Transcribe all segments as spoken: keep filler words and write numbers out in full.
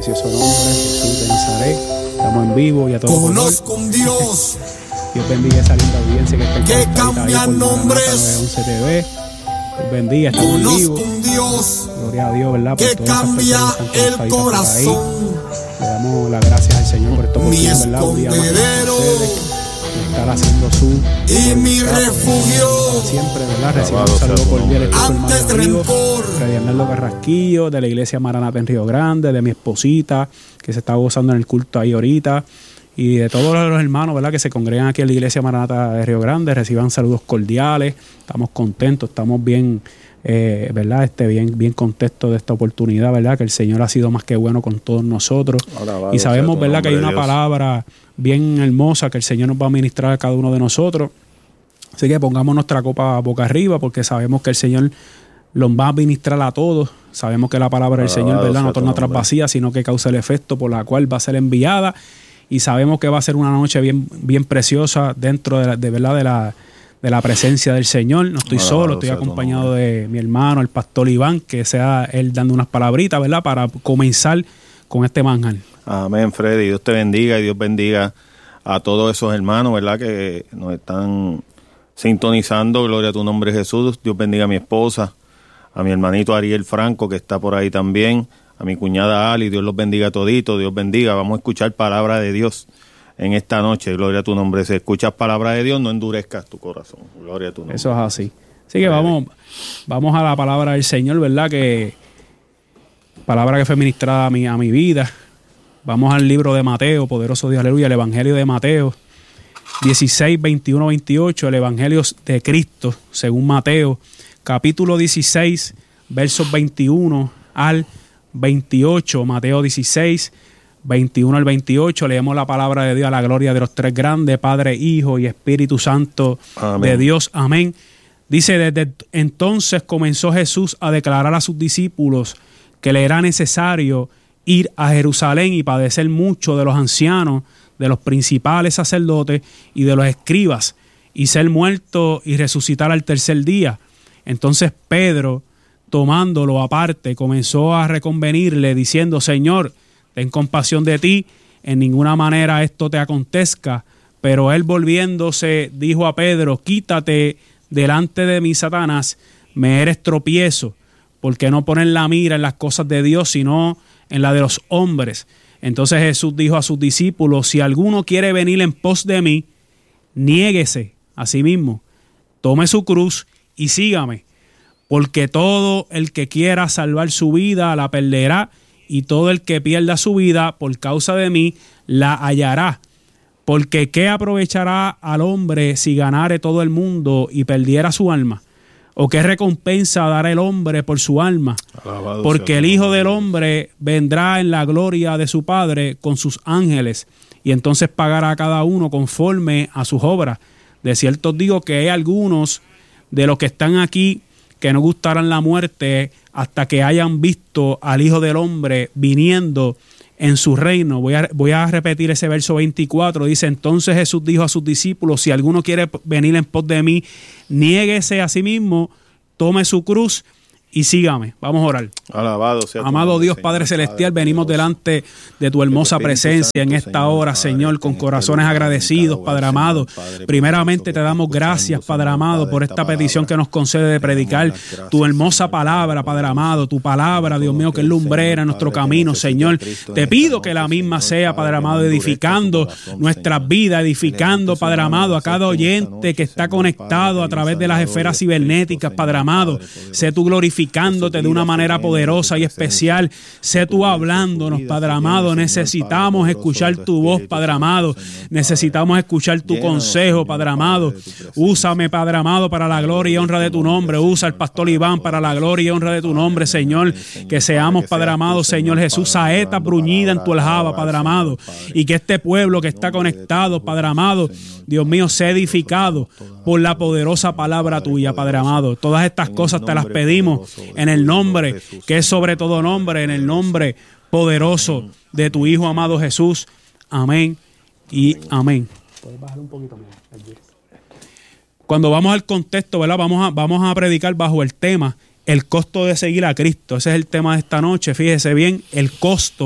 precioso nombre, Jesús de Nazaret. Estamos en vivo y a todos. Conozco un Dios. Dios bendiga esa linda audiencia que está en que cambia nombres. once T V. Dios bendiga, estamos en vivo. Conozco un Dios. Gloria a Dios, ¿verdad? Por que cambia el corazón. Le damos las gracias al Señor por esta oportunidad, ¿verdad? Un día más con ustedes, estar haciendo su y mi refugio siempre, ¿verdad? Recibo un saludo cordial antes de rencor. Freddy Arnaldo Carrasquillo, de la iglesia Maranata en Río Grande, de mi esposita que se está gozando en el culto ahí ahorita, y de todos los hermanos, ¿verdad?, que se congregan aquí en la iglesia Maranata de Río Grande. Reciban saludos cordiales. Estamos contentos, estamos bien, eh, ¿verdad? Este, bien, bien contentos de esta oportunidad, ¿verdad? Que el Señor ha sido más que bueno con todos nosotros. Alabado y sabemos, ¿verdad?, que hay una palabra bien hermosa que el Señor nos va a ministrar a cada uno de nosotros. Así que pongamos nuestra copa boca arriba, porque sabemos que el Señor los va a ministrar a todos. Sabemos que la palabra del Señor, ¿verdad?, no torna atrás vacía, sino que causa el efecto por la cual va a ser enviada. Y sabemos que va a ser una noche bien, bien preciosa dentro de, la, de, ¿verdad? de, la, de la presencia del Señor. No estoy solo, estoy acompañado de mi hermano, el pastor Iván, que sea él dando unas palabritas, ¿verdad?, para comenzar con este manjar. Amén, Freddy. Dios te bendiga y Dios bendiga a todos esos hermanos, ¿verdad?, que nos están sintonizando. Gloria a tu nombre, Jesús. Dios bendiga a mi esposa, a mi hermanito Ariel Franco, que está por ahí también, a mi cuñada Ali. Dios los bendiga todito, Dios bendiga. Vamos a escuchar palabra de Dios en esta noche. Gloria a tu nombre. Si escuchas palabra de Dios, no endurezcas tu corazón. Gloria a tu nombre. Eso es así. Así que vamos, vamos a la palabra del Señor, ¿verdad? Que palabra que fue ministrada a mi, a mi vida. Vamos al libro de Mateo, poderoso Dios, aleluya, el Evangelio de Mateo, dieciséis, veintiuno, veintiocho, el Evangelio de Cristo, según Mateo, capítulo dieciséis, versos veintiuno al veintiocho, Mateo dieciséis, veintiuno al veintiocho, leemos la palabra de Dios a la gloria de los tres grandes, Padre, Hijo y Espíritu Santo. Amén. De Dios, amén. Dice, desde entonces comenzó Jesús a declarar a sus discípulos que le era necesario ir a Jerusalén y padecer mucho de los ancianos, de los principales sacerdotes y de los escribas, y ser muerto y resucitar al tercer día. Entonces Pedro, tomándolo aparte, comenzó a reconvenirle, diciendo: Señor, ten compasión de ti, en ninguna manera esto te acontezca. Pero él, volviéndose, dijo a Pedro: Quítate delante de mí, Satanás, me eres tropiezo, porque no pones la mira en las cosas de Dios, sino en la de los hombres. Entonces Jesús dijo a sus discípulos: Si alguno quiere venir en pos de mí, niéguese a sí mismo, tome su cruz y sígame. Porque todo el que quiera salvar su vida la perderá, y todo el que pierda su vida por causa de mí la hallará. Porque ¿qué aprovechará al hombre si ganare todo el mundo y perdiera su alma? ¿O qué recompensa dará el hombre por su alma? Alabado Porque el Hijo del Hombre vendrá en la gloria de su Padre con sus ángeles, y entonces pagará a cada uno conforme a sus obras. De cierto os digo que hay algunos de los que están aquí que no gustarán la muerte hasta que hayan visto al Hijo del Hombre viniendo en su reino. Voy a, voy a repetir ese verso veinticuatro. Dice: Entonces Jesús dijo a sus discípulos: Si alguno quiere venir en pos de mí, niéguese a sí mismo, tome su cruz y sígame. Vamos a orar. Alabado sea tu Amado nombre, Dios, Señor, Padre Celestial, Padre venimos poderoso, delante de tu hermosa presencia Santo, en esta Señor, hora, Padre, Señor, con corazones agradecidos, Padre amado. Padre, primeramente te damos gracias, Padre amado, por esta petición que nos concede de predicar tu hermosa palabra, Padre amado, tu palabra, Dios mío, que es lumbrera en nuestro camino, Señor. Te pido que la misma sea, Padre amado, edificando nuestras vidas, edificando, Padre amado, a cada oyente que está conectado a través de las esferas cibernéticas, Padre amado. Sé tú glorificándote de una manera poderosa y especial. Sé tú hablándonos, Padre amado. Necesitamos escuchar tu voz, Padre amado. Necesitamos escuchar tu consejo, Padre amado. Úsame, Padre amado, para la gloria y honra de tu nombre. Usa al pastor Iván para la gloria y honra de tu nombre, Señor. Que seamos, Padre amado, Señor Jesús, saeta bruñida en tu aljaba, Padre amado. Y que este pueblo que está conectado, Padre amado, Dios mío, sea edificado por la poderosa palabra tuya, Padre amado. Todas estas cosas te las pedimos en el nombre que es sobre todo nombre, en el nombre poderoso de tu Hijo amado Jesús. Amén y amén. ¿Puedes bajar un poquito más? Cuando vamos al contexto, ¿verdad? Vamos a, vamos a predicar bajo el tema el costo de seguir a Cristo. Ese es el tema de esta noche. Fíjese bien, el costo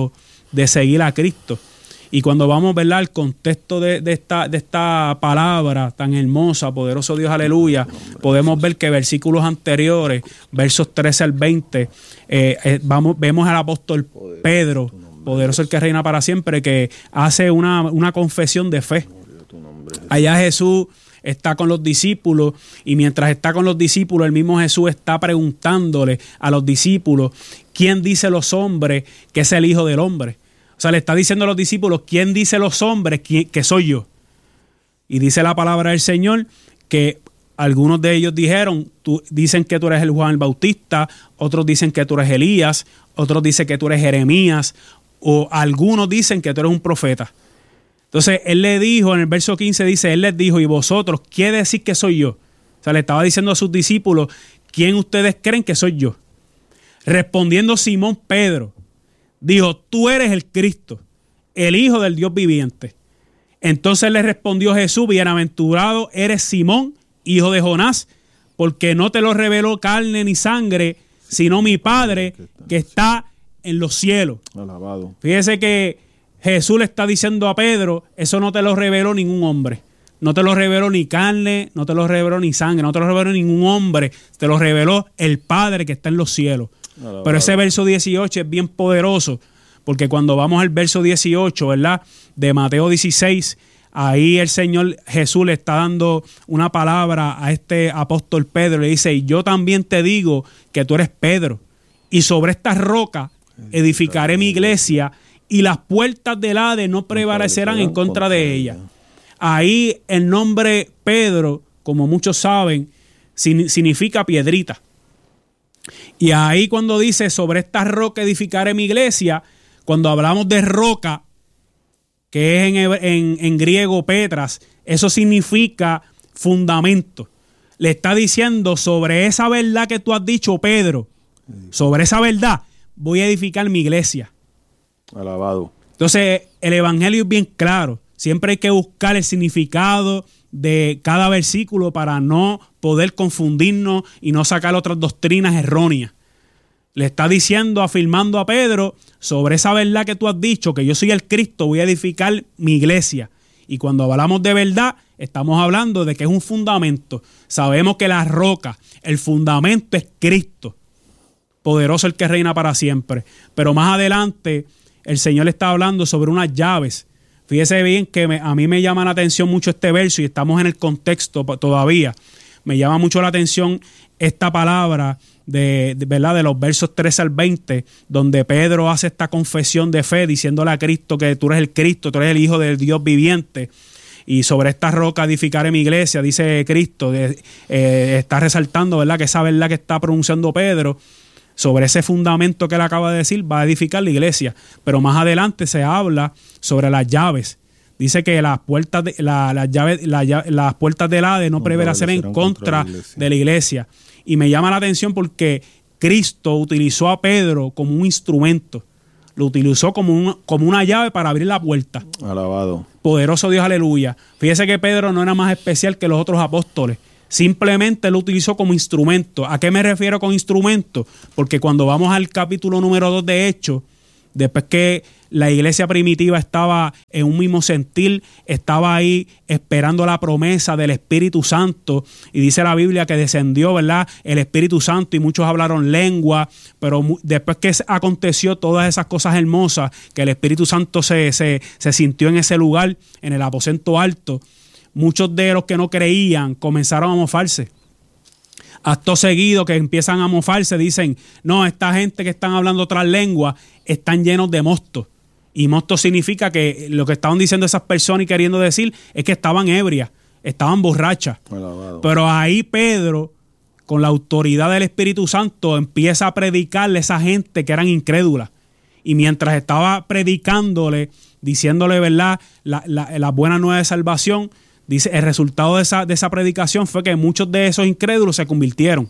de seguir a Cristo. Y cuando vamos, ¿verdad?, al contexto de, de, esta, de esta palabra tan hermosa, poderoso Dios, aleluya, podemos ver que versículos anteriores, versos trece al veinte, eh, eh, vamos, vemos al apóstol Pedro, poderoso el que reina para siempre, que hace una, una confesión de fe. Allá Jesús está con los discípulos y mientras está con los discípulos, el mismo Jesús está preguntándole a los discípulos, ¿quién dice los hombres que es el Hijo del Hombre? O sea, le está diciendo a los discípulos, ¿quién dice los hombres que soy yo? Y dice la palabra del Señor que algunos de ellos dijeron, tú, dicen que tú eres el Juan el Bautista, otros dicen que tú eres Elías, otros dicen que tú eres Jeremías, o algunos dicen que tú eres un profeta. Entonces, él le dijo, en el verso quince dice, él les dijo, ¿y vosotros qué decís que soy yo? O sea, le estaba diciendo a sus discípulos, ¿quién ustedes creen que soy yo? Respondiendo Simón Pedro, dijo, tú eres el Cristo, el Hijo del Dios viviente. Entonces le respondió Jesús, bienaventurado eres Simón, hijo de Jonás, porque no te lo reveló carne ni sangre, sino mi Padre que está en los cielos. Alabado. Fíjese que Jesús le está diciendo a Pedro, eso no te lo reveló ningún hombre. No te lo reveló ni carne, no te lo reveló ni sangre, no te lo reveló ningún hombre, te lo reveló el Padre que está en los cielos. Alabado. Pero ese verso dieciocho es bien poderoso, porque cuando vamos al verso dieciocho, ¿verdad?, de Mateo dieciséis, ahí el Señor Jesús le está dando una palabra a este apóstol Pedro, le dice, y yo también te digo que tú eres Pedro, y sobre esta roca edificaré mi iglesia, y las puertas del Hades no prevalecerán en contra de ella. Ahí el nombre Pedro, como muchos saben, significa piedrita. Y ahí cuando dice sobre esta roca edificaré mi iglesia, cuando hablamos de roca, que es en, en, en griego Petras, eso significa fundamento. Le está diciendo sobre esa verdad que tú has dicho, Pedro, sobre esa verdad voy a edificar mi iglesia. Alabado. Entonces el evangelio es bien claro. Siempre hay que buscar el significado de cada versículo para no poder confundirnos y no sacar otras doctrinas erróneas. Le está diciendo, afirmando a Pedro, sobre esa verdad que tú has dicho, que yo soy el Cristo, voy a edificar mi iglesia. Y cuando hablamos de verdad, estamos hablando de que es un fundamento. Sabemos que la roca, el fundamento es Cristo, poderoso el que reina para siempre. Pero más adelante, el Señor está hablando sobre unas llaves. Fíjese bien que me, a mí me llama la atención mucho este verso y estamos en el contexto todavía. Me llama mucho la atención esta palabra de, de, ¿verdad?, de los versos trece al veinte, donde Pedro hace esta confesión de fe diciéndole a Cristo que tú eres el Cristo, tú eres el Hijo del Dios viviente. Y sobre esta roca edificaré mi iglesia, dice Cristo. De, eh, está resaltando, ¿verdad?, que esa verdad que está pronunciando Pedro, sobre ese fundamento que él acaba de decir, va a edificar la iglesia. Pero más adelante se habla sobre las llaves. Dice que las puertas de, la, las, llaves, la, las puertas del Hades no, no prevalecerán en contra, contra la de la iglesia. Y me llama la atención porque Cristo utilizó a Pedro como un instrumento. Lo utilizó como, un, como una llave para abrir la puerta. Alabado. Poderoso Dios, aleluya. Fíjese que Pedro no era más especial que los otros apóstoles. Simplemente lo utilizó como instrumento. ¿A qué me refiero con instrumento? Porque cuando vamos al capítulo número dos de Hechos, después que la iglesia primitiva estaba en un mismo sentir, estaba ahí esperando la promesa del Espíritu Santo, y dice la Biblia que descendió, ¿verdad?, el Espíritu Santo y muchos hablaron lengua, pero después que aconteció todas esas cosas hermosas, que el Espíritu Santo se, se, se sintió en ese lugar, en el aposento alto, muchos de los que no creían comenzaron a mofarse. Acto seguido que empiezan a mofarse, dicen, no, esta gente que están hablando otras lenguas están llenos de mosto. Y mosto significa que lo que estaban diciendo esas personas y queriendo decir es que estaban ebrias, estaban borrachas. Alabado. Pero ahí Pedro, con la autoridad del Espíritu Santo, empieza a predicarle a esa gente que eran incrédulas. Y mientras estaba predicándole, diciéndole, ¿verdad?, la, la, la buena nueva de salvación, dice, el resultado de esa, de esa predicación fue que muchos de esos incrédulos se convirtieron.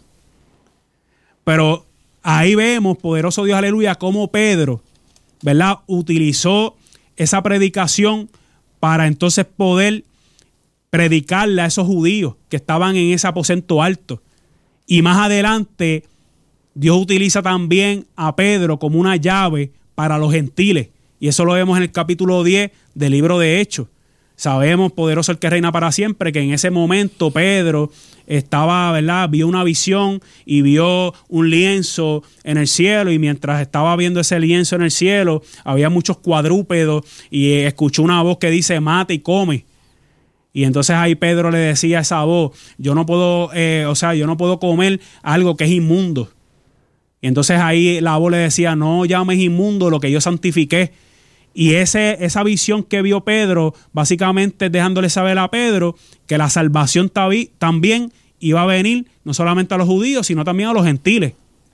Pero ahí vemos, poderoso Dios, aleluya, cómo Pedro, ¿verdad?, utilizó esa predicación para entonces poder predicarle a esos judíos que estaban en ese aposento alto. Y más adelante, Dios utiliza también a Pedro como una llave para los gentiles, Y eso lo vemos en el capítulo diez del libro de Hechos. Sabemos, poderoso el que reina para siempre, que en ese momento Pedro estaba, ¿verdad? Vio una visión y vio un lienzo en el cielo, y mientras estaba viendo ese lienzo en el cielo, había muchos cuadrúpedos y escuchó una voz que dice, mata y come. Y entonces ahí Pedro le decía a esa voz, yo no puedo, eh, o sea, yo no puedo comer algo que es inmundo. Y entonces ahí la voz le decía, no llames inmundo lo que yo santifiqué. Y ese, esa visión que vio Pedro, básicamente dejándole saber a Pedro que la salvación tabi, también iba a venir no solamente a los judíos, sino también a los gentiles.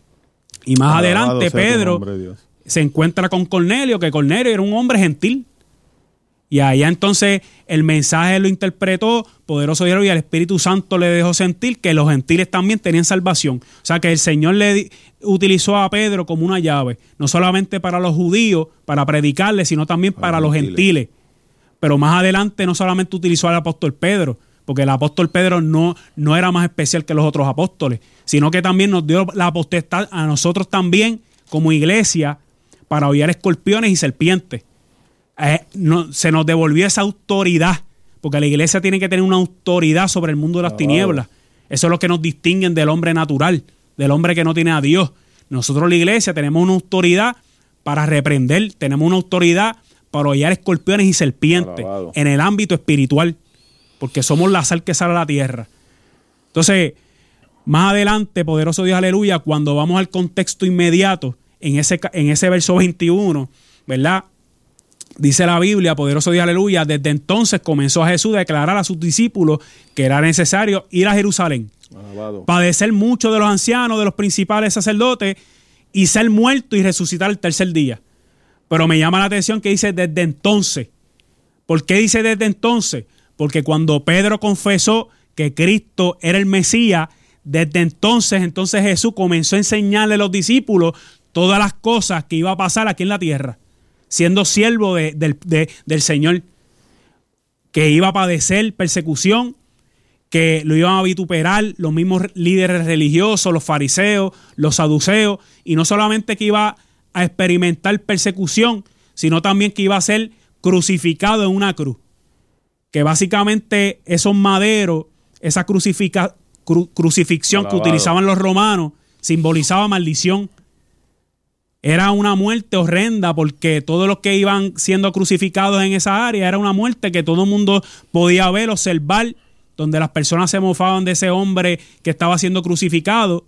Y más Alabado adelante sea tu Pedro nombre, Dios. se encuentra con Cornelio, que Cornelio era un hombre gentil. Y allá entonces el mensaje lo interpretó, poderoso Dios, y el Espíritu Santo le dejó sentir que los gentiles también tenían salvación. O sea que el Señor le di, utilizó a Pedro como una llave, no solamente para los judíos, para predicarle, sino también para, para los gentiles. gentiles. Pero más adelante no solamente utilizó al apóstol Pedro, porque el apóstol Pedro no, no era más especial que los otros apóstoles, sino que también nos dio la potestad a nosotros también como iglesia para hollar escorpiones y serpientes. Eh, no, se nos devolvió esa autoridad, porque la iglesia tiene que tener una autoridad sobre el mundo de las oh, tinieblas. Eso es lo que nos distingue del hombre natural, del hombre que no tiene a Dios. Nosotros, la iglesia, tenemos una autoridad para reprender, tenemos una autoridad para hollar escorpiones y serpientes. Alabado. En el ámbito espiritual, porque somos la sal que sale a la tierra. Entonces, más adelante, poderoso Dios, aleluya, cuando vamos al contexto inmediato, en ese, en ese verso veintiuno, ¿verdad? Dice la Biblia, poderoso Dios, aleluya, desde entonces comenzó a Jesús a declarar a sus discípulos que era necesario ir a Jerusalén, alabado, padecer mucho de los ancianos, de los principales sacerdotes, y ser muerto y resucitar el tercer día. Pero me llama la atención que dice desde entonces. ¿Por qué dice desde entonces? Porque cuando Pedro confesó que Cristo era el Mesías, desde entonces, entonces Jesús comenzó a enseñarle a los discípulos todas las cosas que iba a pasar aquí en la tierra, siendo siervo de, de, de, del Señor, que iba a padecer persecución, que lo iban a vituperar los mismos líderes religiosos, los fariseos, los saduceos, y no solamente que iba a experimentar persecución, sino también que iba a ser crucificado en una cruz. Que básicamente esos maderos, esa crucifica, cru, crucifixión Alabado. que utilizaban los romanos, simbolizaba maldición. Era una muerte horrenda, porque todos los que iban siendo crucificados en esa área era una muerte que todo el mundo podía ver, observar, donde las personas se mofaban de ese hombre que estaba siendo crucificado.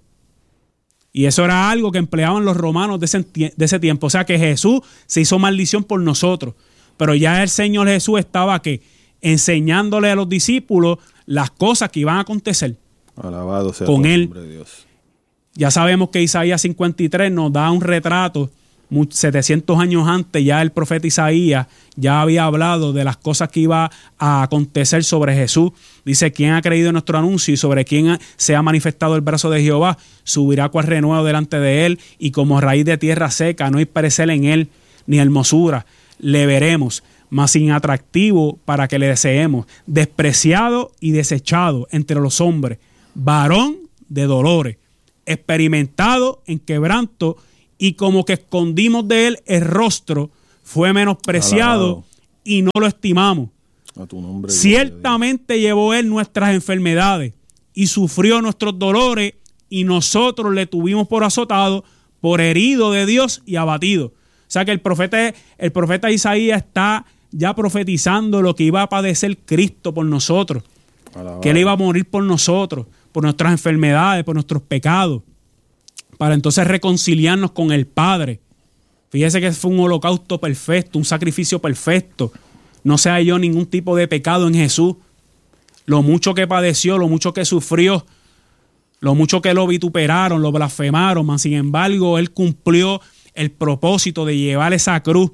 Y eso era algo que empleaban los romanos de ese, de ese tiempo. O sea que Jesús se hizo maldición por nosotros. Pero ya el Señor Jesús estaba ¿qué? enseñándole a los discípulos las cosas que iban a acontecer. Alabado sea con él. Nombre de Dios. Ya sabemos que Isaías cincuenta y tres nos da un retrato. setecientos años antes ya el profeta Isaías ya había hablado de las cosas que iba a acontecer sobre Jesús. Dice, ¿quién ha creído en nuestro anuncio? Y sobre quién se ha manifestado el brazo de Jehová, subirá cual renuevo delante de él, y como raíz de tierra seca, no hay parecer en él, ni hermosura. Le veremos, mas sin atractivo para que le deseemos, despreciado y desechado entre los hombres, varón de dolores, experimentado en quebranto, y como que escondimos de él el rostro, fue menospreciado Alabado. y no lo estimamos. A tu nombre, Ciertamente Dios. llevó él nuestras enfermedades y sufrió nuestros dolores, y nosotros le tuvimos por azotado, por herido de Dios y abatido. O sea que el profeta, el profeta Isaías está ya profetizando lo que iba a padecer Cristo por nosotros. Alabado. Que él iba a morir por nosotros, por nuestras enfermedades, por nuestros pecados, para entonces reconciliarnos con el Padre. Fíjese que fue un holocausto perfecto, un sacrificio perfecto. No se halló ningún tipo de pecado en Jesús. Lo mucho que padeció, lo mucho que sufrió, lo mucho que lo vituperaron, lo blasfemaron, mas sin embargo, él cumplió el propósito de llevar esa cruz.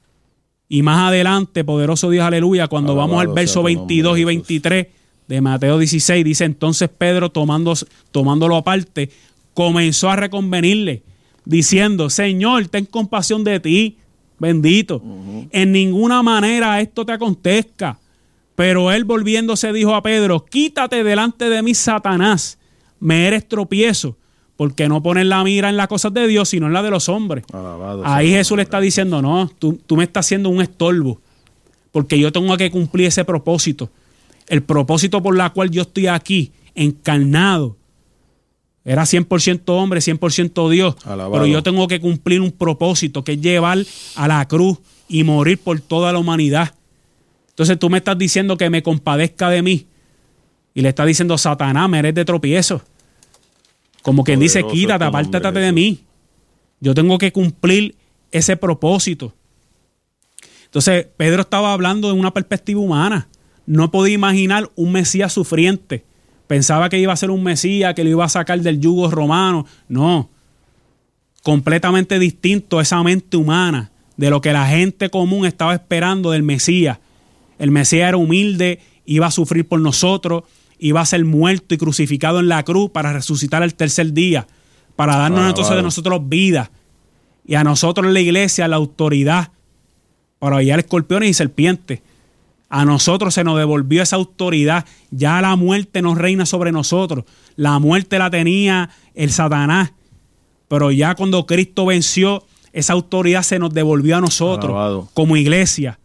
Y más adelante, poderoso Dios, aleluya, cuando Alabado vamos al verso veintidós y veintitrés de Mateo dieciséis, dice, entonces Pedro, tomando, tomándolo aparte, comenzó a reconvenirle, diciendo, Señor, ten compasión de ti, bendito. Uh-huh. En ninguna manera esto te acontezca. Pero él volviéndose dijo a Pedro, quítate delante de mí, Satanás, me eres tropiezo, porque no ponen la mira en las cosas de Dios, sino en la de los hombres. Alabado Ahí sea Jesús le está diciendo, no, tú, tú me estás haciendo un estorbo, porque yo tengo que cumplir ese propósito. El propósito por la cual yo estoy aquí, encarnado, era cien por ciento hombre, cien por ciento Dios. Alabado. Pero yo tengo que cumplir un propósito, que es llevar a la cruz y morir por toda la humanidad. Entonces tú me estás diciendo que me compadezca de mí. Y le estás diciendo, Satanás, me eres de tropiezo. Como quien dice, Poderoso quítate, tu apártate nombre, de Jesús. mí. Yo tengo que cumplir ese propósito. Entonces, Pedro estaba hablando de una perspectiva humana. No podía imaginar un Mesías sufriente. Pensaba que iba a ser un Mesías, que lo iba a sacar del yugo romano. No. Completamente distinto a esa mente humana de lo que la gente común estaba esperando del Mesías. El Mesías era humilde, iba a sufrir por nosotros, iba a ser muerto y crucificado en la cruz para resucitar el tercer día, para darnos Ah, entonces vale. de nosotros vida. Y a nosotros en la iglesia la autoridad para hollar escorpiones y serpientes. A nosotros se nos devolvió esa autoridad. Ya la muerte no reina sobre nosotros. La muerte la tenía el Satanás. Pero ya cuando Cristo venció, esa autoridad se nos devolvió a nosotros. Alabado. Como iglesia.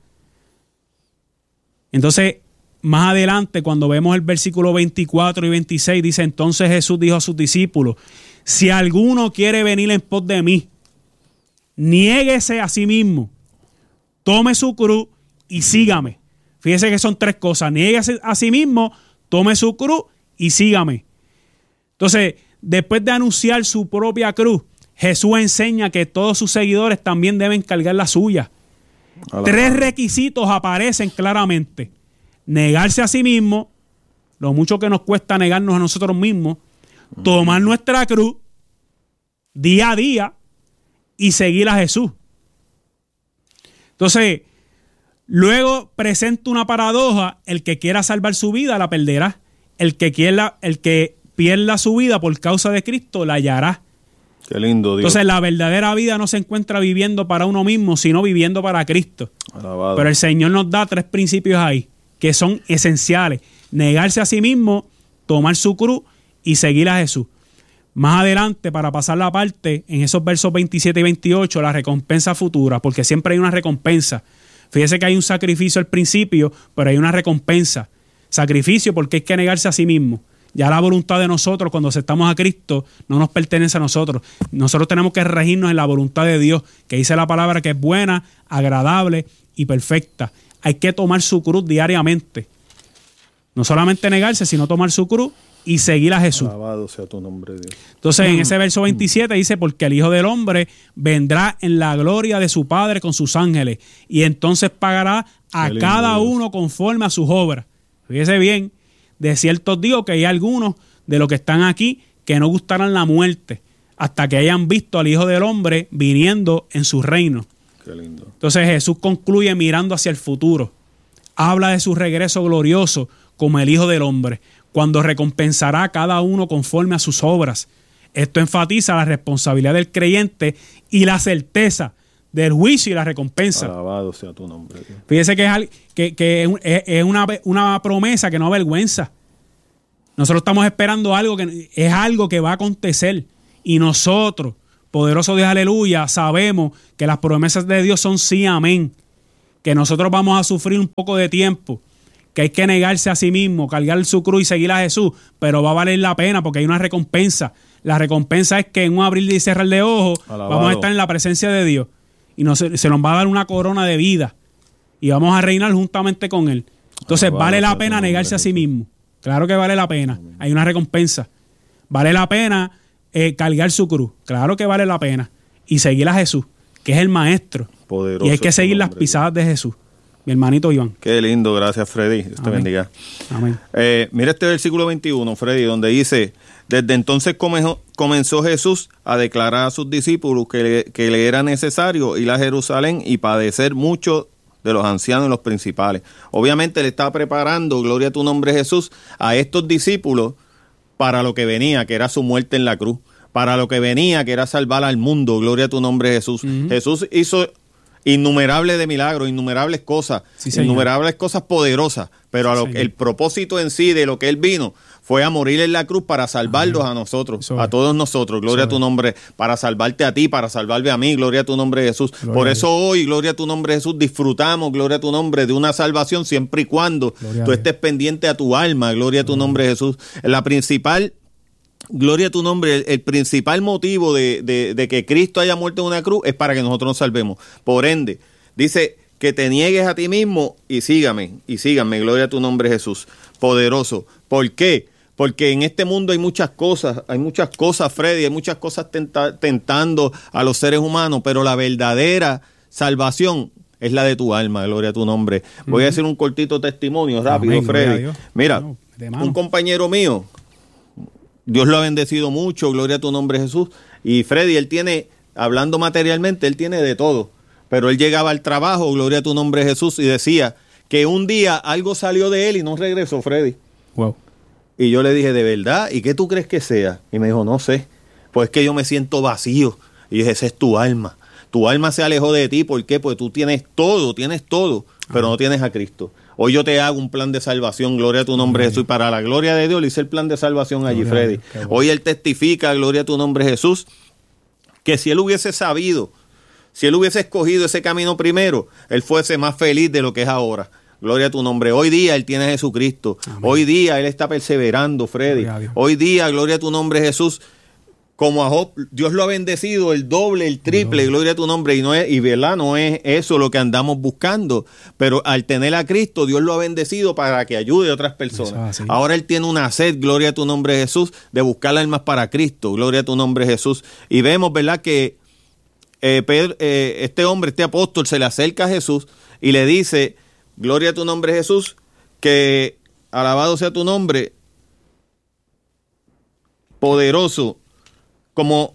Entonces, más adelante, cuando vemos el versículo veinticuatro y veintiséis, dice, entonces Jesús dijo a sus discípulos, si alguno quiere venir en pos de mí, niéguese a sí mismo, tome su cruz y sígame. Fíjese que son tres cosas. Niéguese a sí mismo, tome su cruz y sígame. Entonces, después de anunciar su propia cruz, Jesús enseña que todos sus seguidores también deben cargar la suya. Alabado. Tres requisitos aparecen claramente. Negarse a sí mismo, lo mucho que nos cuesta negarnos a nosotros mismos, tomar nuestra cruz día a día y seguir a Jesús. Entonces, luego presenta una paradoja: el que quiera salvar su vida la perderá. El que quiera, el que pierda su vida por causa de Cristo la hallará. Qué lindo Dios. Entonces, la verdadera vida no se encuentra viviendo para uno mismo, sino viviendo para Cristo. Alabado. Pero el Señor nos da tres principios ahí que son esenciales: negarse a sí mismo, tomar su cruz y seguir a Jesús. Más adelante, para pasar la parte, en esos versos veintisiete y veintiocho, la recompensa futura, porque siempre hay una recompensa. Fíjese que hay un sacrificio al principio, pero hay una recompensa. Sacrificio porque hay que negarse a sí mismo. Ya la voluntad de nosotros, cuando aceptamos a Cristo, no nos pertenece a nosotros. Nosotros tenemos que regirnos en la voluntad de Dios, que dice la palabra que es buena, agradable y perfecta. Hay que tomar su cruz diariamente. No solamente negarse, sino tomar su cruz y seguir a Jesús. Alabado sea tu nombre, Dios. Entonces, en ese verso veintisiete dice, porque el Hijo del Hombre vendrá en la gloria de su Padre con sus ángeles, y entonces pagará a Qué lindo, cada Dios. uno conforme a sus obras. Fíjese bien, de cierto os digo que hay algunos de los que están aquí que no gustarán la muerte hasta que hayan visto al Hijo del Hombre viniendo en su reino. Qué lindo. Entonces Jesús concluye mirando hacia el futuro. Habla de su regreso glorioso como el Hijo del Hombre, cuando recompensará a cada uno conforme a sus obras. Esto enfatiza la responsabilidad del creyente y la certeza del juicio y la recompensa. Alabado sea tu nombre, Dios. Fíjese que es, al- que, que es, es- es una, una promesa que no avergüenza. Nosotros estamos esperando algo que es algo que va a acontecer. Y nosotros, poderoso Dios, aleluya, sabemos que las promesas de Dios son sí, amén. Que nosotros vamos a sufrir un poco de tiempo, que hay que negarse a sí mismo, cargar su cruz y seguir a Jesús, pero va a valer la pena porque hay una recompensa. La recompensa es que en un abrir y cerrar de ojos Alabado. vamos a estar en la presencia de Dios y nos, se nos va a dar una corona de vida y vamos a reinar juntamente con Él. Entonces, Alabado vale sea la tu pena nombre, negarse a sí Jesús. mismo. Claro que vale la pena. Hay una recompensa. Vale la pena eh, cargar su cruz. Claro que vale la pena. Y seguir a Jesús, que es el maestro. Poderoso Y hay que es tu seguir las nombre, pisadas de Jesús. Mi hermanito Iván. Qué lindo, gracias Freddy. Dios te Amén. bendiga. Amén. Eh, mira este versículo veintiuno, Freddy, donde dice, desde entonces comenzó, comenzó Jesús a declarar a sus discípulos que le, que le era necesario ir a Jerusalén y padecer mucho de los ancianos y los principales. Obviamente le estaba preparando, gloria a tu nombre Jesús, a estos discípulos para lo que venía, que era su muerte en la cruz, para lo que venía, que era salvar al mundo, gloria a tu nombre Jesús. Ujú. Jesús hizo innumerables de milagros, innumerables cosas, Sí, señor. innumerables cosas poderosas, pero a lo Sí, que señor. el propósito en sí de lo que él vino fue a morir en la cruz para salvarlos a nosotros, eso a es. todos nosotros. Gloria eso a tu nombre, para salvarte a ti, para salvarme a mí. Gloria a tu nombre, Jesús. Gloria Por eso hoy, gloria a tu nombre, Jesús, disfrutamos, gloria a tu nombre, de una salvación siempre y cuando gloria tú estés pendiente a tu alma. Gloria a tu gloria. nombre, Jesús. La principal... Gloria a tu nombre, el, el principal motivo de, de, de que Cristo haya muerto en una cruz es para que nosotros nos salvemos. Por ende, dice que te niegues a ti mismo y sígame, y síganme, gloria a tu nombre, Jesús, poderoso. ¿Por qué? Porque en este mundo hay muchas cosas, hay muchas cosas, Freddy, hay muchas cosas tenta, tentando a los seres humanos, pero la verdadera salvación es la de tu alma, gloria a tu nombre. Voy uh-huh. a hacer un cortito testimonio rápido, Amén, Freddy. Mira, no, un compañero mío, Dios lo ha bendecido mucho, gloria a tu nombre, Jesús. Y Freddy, él tiene, hablando materialmente, él tiene de todo. Pero él llegaba al trabajo, gloria a tu nombre, Jesús, y decía que un día algo salió de él y no regresó, Freddy. Wow. Y yo le dije, ¿de verdad? ¿Y qué tú crees que sea? Y me dijo, no sé. Pues es que yo me siento vacío. Y yo dije, esa es tu alma. Tu alma se alejó de ti. ¿Por qué? Porque tú tienes todo, tienes todo, pero no tienes a Cristo. Hoy yo te hago un plan de salvación, gloria a tu nombre, Jesús. Y para la gloria de Dios le hice el plan de salvación allí, Freddy. Bueno. Hoy él testifica, gloria a tu nombre, Jesús, que si él hubiese sabido, si él hubiese escogido ese camino primero, él fuese más feliz de lo que es ahora. Gloria a tu nombre. Hoy día él tiene a Jesucristo. Amén. Hoy día él está perseverando, Freddy. Hoy día, gloria a tu nombre, Jesús. Como a Job, Dios lo ha bendecido el doble, el triple, no. gloria a tu nombre, y no es, y verdad, no es eso lo que andamos buscando, pero al tener a Cristo, Dios lo ha bendecido para que ayude a otras personas. Ahora él tiene una sed, gloria a tu nombre, Jesús, de buscar almas para Cristo, gloria a tu nombre, Jesús. Y vemos, ¿verdad?, que eh, Pedro, eh, este hombre, este apóstol, se le acerca a Jesús y le dice, gloria a tu nombre, Jesús, que alabado sea tu nombre, poderoso. Como,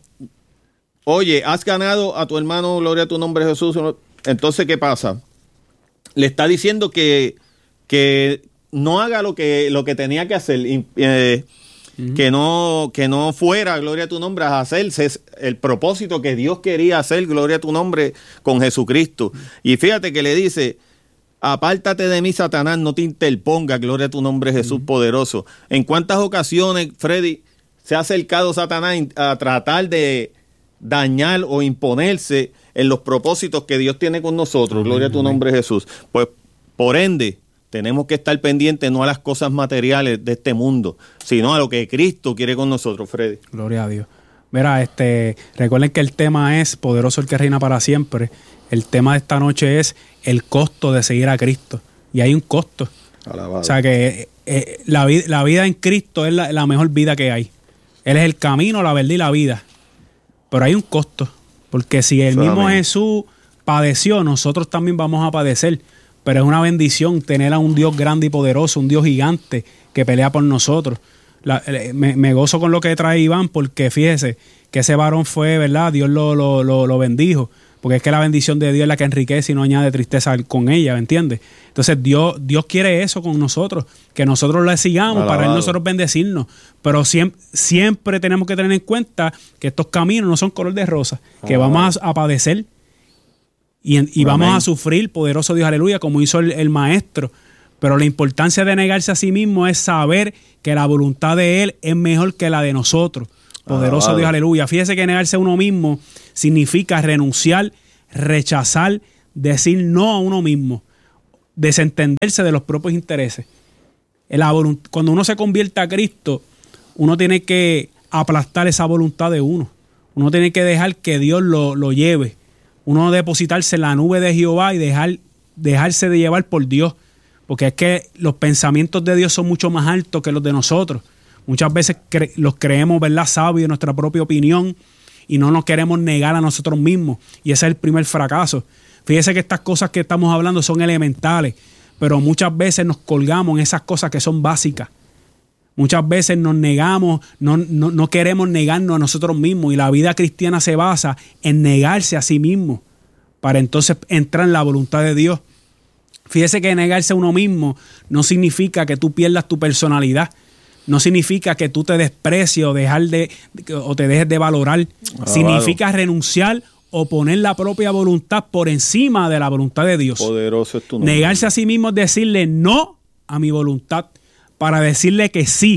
oye, has ganado a tu hermano, gloria a tu nombre, Jesús. Entonces, ¿qué pasa? Le está diciendo que, que no haga lo que, lo que tenía que hacer, eh, uh-huh. que, no, que no fuera, gloria a tu nombre, a hacerse el propósito que Dios quería hacer, gloria a tu nombre, con Jesucristo. Uh-huh. Y fíjate que le dice, apártate de mí, Satanás, no te interponga, gloria a tu nombre, Jesús uh-huh. poderoso. ¿En cuántas ocasiones, Freddy, se ha acercado Satanás a tratar de dañar o imponerse en los propósitos que Dios tiene con nosotros? Amén, gloria a tu amén. nombre, Jesús. Pues, por ende, tenemos que estar pendientes no a las cosas materiales de este mundo, sino a lo que Cristo quiere con nosotros, Freddy. Gloria a Dios. Mira, este, recuerden que el tema es poderoso el que reina para siempre. El tema de esta noche es el costo de seguir a Cristo. Y hay un costo. Alabado. O sea que eh, la, vida, la vida en Cristo es la, la mejor vida que hay. Él es el camino, la verdad y la vida. Pero hay un costo. Porque si el Solamente. mismo Jesús padeció, nosotros también vamos a padecer. Pero es una bendición tener a un Dios grande y poderoso, un Dios gigante que pelea por nosotros. La, me, me gozo con lo que trae Iván, porque fíjese que ese varón fue, ¿verdad? Dios lo, lo, lo, lo bendijo. Porque es que la bendición de Dios es la que enriquece y no añade tristeza con ella, ¿me entiendes? Entonces Dios, Dios quiere eso con nosotros, que nosotros le sigamos Alabado. Para él nosotros bendecirnos. Pero siempre, siempre tenemos que tener en cuenta que estos caminos no son color de rosa, Alabado. Que vamos a, a padecer y, y vamos a sufrir, poderoso Dios, aleluya, como hizo el, el maestro. Pero la importancia de negarse a sí mismo es saber que la voluntad de él es mejor que la de nosotros. Poderoso Alabado. Dios, aleluya. Fíjese que negarse a uno mismo significa renunciar, rechazar, decir no a uno mismo, desentenderse de los propios intereses. La volunt- Cuando uno se convierte a Cristo, uno tiene que aplastar esa voluntad de uno. Uno tiene que dejar que Dios lo, lo lleve. Uno depositarse en la nube de Jehová y dejar, dejarse de llevar por Dios. Porque es que los pensamientos de Dios son mucho más altos que los de nosotros. Muchas veces cre- los creemos, ¿verdad?, sabios en nuestra propia opinión y no nos queremos negar a nosotros mismos. Y ese es el primer fracaso. Fíjese que estas cosas que estamos hablando son elementales, pero muchas veces nos colgamos en esas cosas que son básicas. Muchas veces nos negamos, no, no, no queremos negarnos a nosotros mismos. Y la vida cristiana se basa en negarse a sí mismo para entonces entrar en la voluntad de Dios. Fíjese que negarse a uno mismo no significa que tú pierdas tu personalidad. No significa que tú te desprecies o, dejar de, o te dejes de valorar. Ah, significa claro. renunciar o poner la propia voluntad por encima de la voluntad de Dios. Poderoso es tu nombre. Negarse a sí mismo es decirle no a mi voluntad para decirle que sí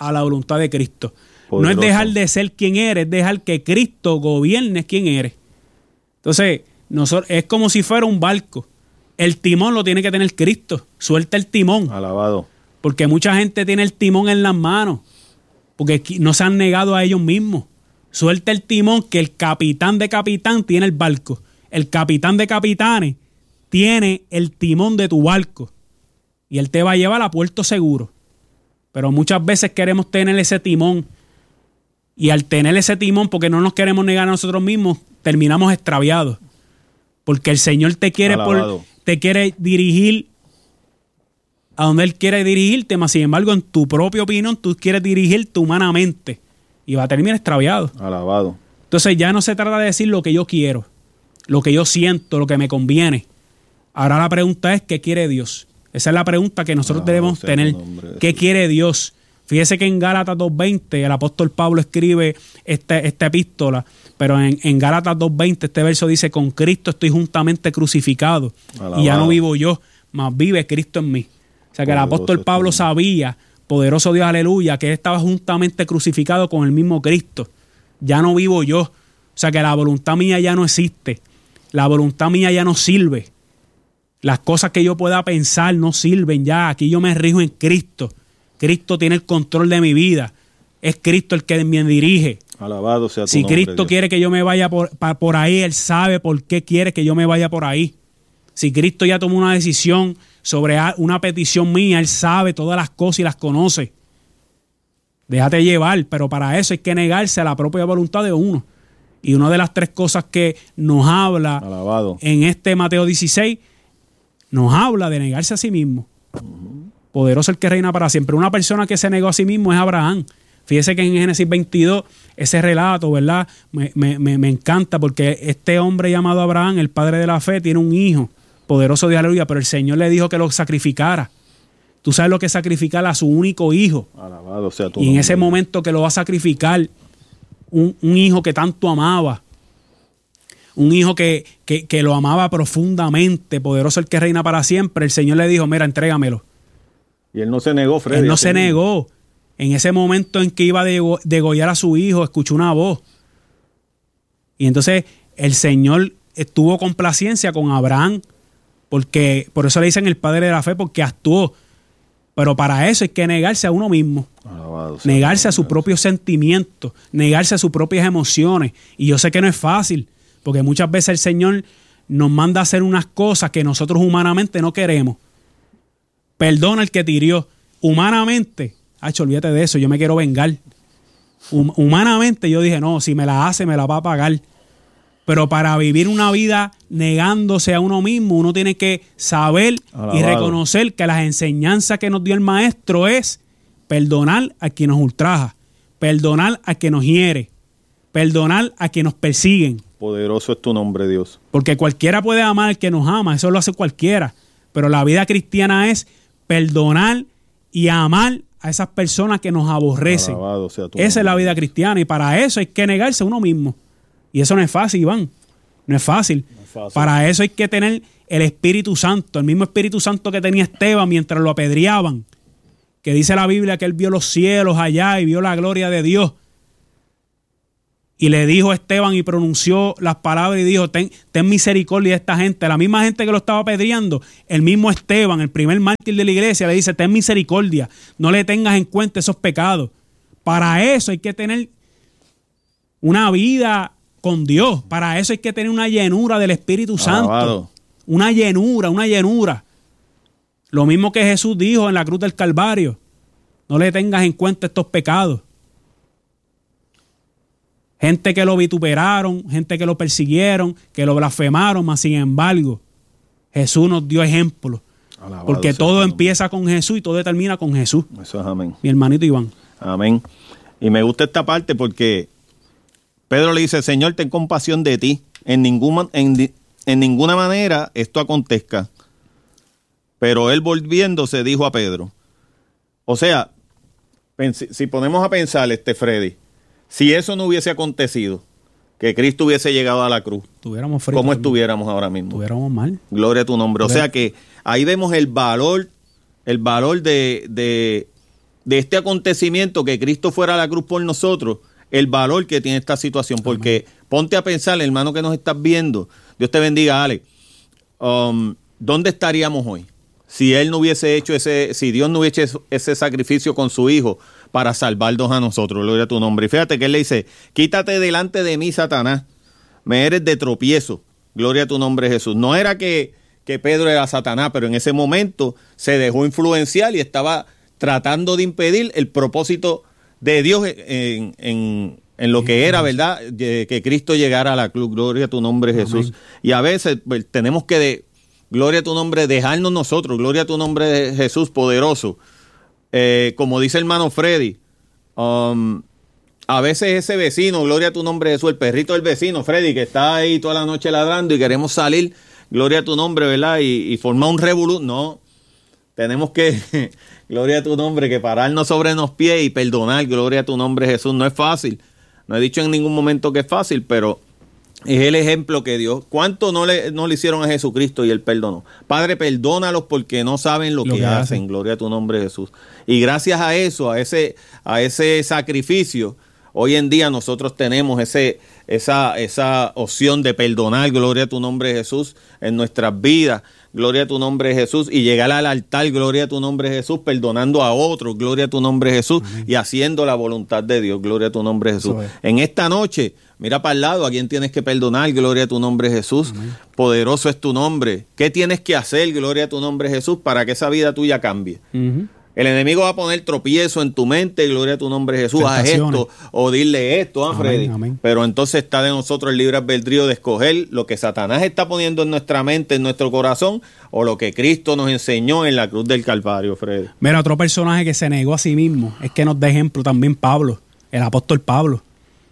a la voluntad de Cristo. Poderoso. No es dejar de ser quien eres, es dejar que Cristo gobierne quien eres. Entonces, nosotros, es como si fuera un barco. El timón lo tiene que tener Cristo. Suelta el timón. Alabado. Porque mucha gente tiene el timón en las manos. Porque no se han negado a ellos mismos. Suelta el timón, que el capitán de capitán tiene el barco. El capitán de capitanes tiene el timón de tu barco. Y él te va a llevar a puerto seguro. Pero muchas veces queremos tener ese timón. Y al tener ese timón, porque no nos queremos negar a nosotros mismos, terminamos extraviados. Porque el Señor te quiere, por, te quiere dirigir a donde Él quiere dirigirte, mas sin embargo, en tu propia opinión, tú quieres dirigirte humanamente. Y va a terminar extraviado. Alabado. Entonces ya no se trata de decir lo que yo quiero, lo que yo siento, lo que me conviene. Ahora la pregunta es, ¿qué quiere Dios? Esa es la pregunta que nosotros Alabado debemos sea tener. tu nombre, ¿Qué Jesús. quiere Dios? Fíjese que en Gálatas dos veinte el apóstol Pablo escribe esta, esta epístola, pero en, en Gálatas dos veinte este verso dice: con Cristo estoy juntamente crucificado. Alabado. Y ya no vivo yo, mas vive Cristo en mí. O sea que Poderoso el apóstol Pablo es tu sabía, poderoso Dios, aleluya, que él estaba juntamente crucificado con el mismo Cristo. Ya no vivo yo. O sea que la voluntad mía ya no existe. La voluntad mía ya no sirve. Las cosas que yo pueda pensar no sirven ya. Aquí yo me rijo en Cristo. Cristo tiene el control de mi vida. Es Cristo el que me dirige. Alabado sea tu Si nombre, Cristo Dios. quiere que yo me vaya por, pa- por ahí, Él sabe por qué quiere que yo me vaya por ahí. Si Cristo ya tomó una decisión sobre a- una petición mía, Él sabe todas las cosas y las conoce. Déjate llevar, pero para eso hay que negarse a la propia voluntad de uno. Y una de las tres cosas que nos habla Alabado. en este Mateo dieciséis, nos habla de negarse a sí mismo. Poderoso el que reina para siempre. Una persona que se negó a sí mismo es Abraham. Fíjese que en Génesis veintidós, ese relato, ¿verdad? Me, me, me, me encanta porque este hombre llamado Abraham, el padre de la fe, tiene un hijo. Poderoso Dios, aleluya. Pero el Señor le dijo que lo sacrificara. Tú sabes lo que es sacrificar a su único hijo. Alabado sea tu Y en nombre, ese Dios. momento que lo va a sacrificar, un, un hijo que tanto amaba, un hijo que, que, que lo amaba profundamente, poderoso el que reina para siempre, el Señor le dijo: mira, entrégamelo. Y él no se negó, Freddy. Él no así se mismo. negó. En ese momento en que iba a dego- degollar a su hijo, escuchó una voz. Y entonces el Señor estuvo con complacencia con Abraham, porque por eso le dicen el padre de la fe, porque actuó. Pero para eso hay que negarse a uno mismo. Alabado sea Negarse tu a sus nombre. propios sentimientos, negarse a sus propias emociones. Y yo sé que no es fácil, porque muchas veces el Señor nos manda a hacer unas cosas que nosotros humanamente no queremos. Perdona el que te hirió. Humanamente, hacho, olvídate de eso, yo me quiero vengar. Hum- humanamente yo dije: no, si me la hace, me la va a pagar. Pero para vivir una vida negándose a uno mismo, uno tiene que saber Alabado. y reconocer que las enseñanzas que nos dio el maestro es perdonar a quien nos ultraja, perdonar a quien nos hiere, perdonar a quien nos persiguen. Poderoso es tu nombre, Dios. Porque cualquiera puede amar al que nos ama, eso lo hace cualquiera. Pero la vida cristiana es perdonar y amar a esas personas que nos aborrecen. Alabado sea tu Esa es la nombre. vida cristiana, y para eso hay que negarse a uno mismo. Y eso no es fácil, Iván. No es fácil. No es fácil. Para eso hay que tener el Espíritu Santo, el mismo Espíritu Santo que tenía Esteban mientras lo apedreaban. Que dice la Biblia que él vio los cielos allá y vio la gloria de Dios. Y le dijo a Esteban y pronunció las palabras y dijo: ten, ten misericordia de esta gente. La misma gente que lo estaba apedreando, el mismo Esteban, el primer mártir de la iglesia, le dice: ten misericordia, no le tengas en cuenta esos pecados. Para eso hay que tener una vida con Dios. Para eso hay que tener una llenura del Espíritu Santo. Alabado. Una llenura, una llenura. Lo mismo que Jesús dijo en la cruz del Calvario: no le tengas en cuenta estos pecados. Gente que lo vituperaron, gente que lo persiguieron, que lo blasfemaron, mas sin embargo, Jesús nos dio ejemplo. Alabado Porque sea todo tu nombre. empieza con Jesús y todo termina con Jesús. Eso es amén. Mi hermanito Iván. Amén. Y me gusta esta parte porque Pedro le dice: Señor, ten compasión de ti. En ninguna, en, di- en ninguna manera esto acontezca. Pero él, volviéndose, dijo a Pedro. O sea, pens- si ponemos a pensar, este Freddy, si eso no hubiese acontecido, que Cristo hubiese llegado a la cruz, Tuviéramos fritos, ¿cómo estuviéramos ahora mismo? Estuviéramos mal. Gloria a tu nombre. O Gloria. sea que ahí vemos el valor, el valor de, de, de este acontecimiento, que Cristo fuera a la cruz por nosotros, el valor que tiene esta situación. Porque Amén. Ponte a pensar, hermano que nos estás viendo, Dios te bendiga, Ale, um, ¿dónde estaríamos hoy? Si él no hubiese hecho ese, si Dios no hubiese hecho ese sacrificio con su hijo para salvarnos a nosotros, gloria a tu nombre. Y fíjate que él le dice, quítate delante de mí, Satanás, me eres de tropiezo, gloria a tu nombre, Jesús. No era que, que Pedro era Satanás, pero en ese momento se dejó influenciar y estaba tratando de impedir el propósito de Dios en, en, en lo que era, ¿verdad? Que Cristo llegara a la cruz, gloria a tu nombre, Jesús. Amén. Y a veces pues, tenemos que... De, gloria a tu nombre, dejarnos nosotros, gloria a tu nombre, Jesús, poderoso. Eh, como dice el hermano Freddy, um, a veces ese vecino, gloria a tu nombre, Jesús, el perrito del vecino, Freddy, que está ahí toda la noche ladrando y queremos salir, gloria a tu nombre, ¿verdad? Y, y formar un revolú. No, tenemos que, gloria a tu nombre, que pararnos sobre los pies y perdonar, gloria a tu nombre, Jesús. No es fácil. No he dicho en ningún momento que es fácil, pero... es el ejemplo que Dios. ¿Cuánto no le, no le hicieron a Jesucristo y él perdonó? Padre, perdónalos porque no saben lo, lo que, que hacen. hacen. Gloria a tu nombre, Jesús. Y gracias a eso, a ese, a ese sacrificio, hoy en día nosotros tenemos ese, esa, esa opción de perdonar, gloria a tu nombre, Jesús, en nuestras vidas. Gloria a tu nombre, Jesús, y llegar al altar, gloria a tu nombre, Jesús, perdonando a otros, gloria a tu nombre, Jesús, Amén. Y haciendo la voluntad de Dios, gloria a tu nombre, Jesús. En esta noche, mira para el lado, a quién tienes que perdonar, gloria a tu nombre, Jesús. Amén. Poderoso es tu nombre. ¿Qué tienes que hacer, gloria a tu nombre, Jesús, para que esa vida tuya cambie? Uh-huh. El enemigo va a poner tropiezo en tu mente, gloria a tu nombre, Jesús, haz esto o dile esto, ¿ah, Freddy? Amén, amén. Pero entonces está de nosotros el libre albedrío de escoger lo que Satanás está poniendo en nuestra mente, en nuestro corazón, o lo que Cristo nos enseñó en la cruz del Calvario, Freddy. Mira, otro personaje que se negó a sí mismo, es que nos da ejemplo también Pablo, el apóstol Pablo.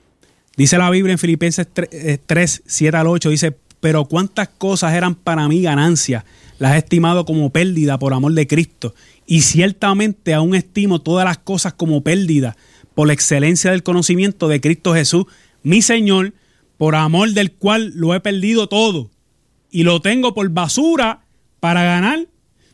Dice la Biblia en Filipenses tres, siete al ocho, dice, pero cuántas cosas eran para mí ganancia, las he estimado como pérdida por amor de Cristo. Y ciertamente aún estimo todas las cosas como pérdida por la excelencia del conocimiento de Cristo Jesús, mi Señor, por amor del cual lo he perdido todo y lo tengo por basura para ganar